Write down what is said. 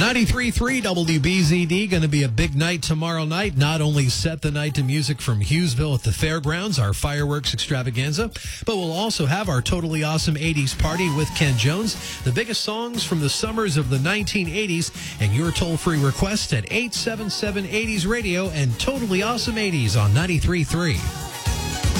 93.3 WBZD, going to be a big night tomorrow night. Not only set the night to music from Hughesville at the fairgrounds, our fireworks extravaganza, but we'll also have our totally awesome 80s party with Ken Jones, the biggest songs from the summers of the 1980s, and your toll-free requests at 877-80s Radio and Totally Awesome 80s on 93.3.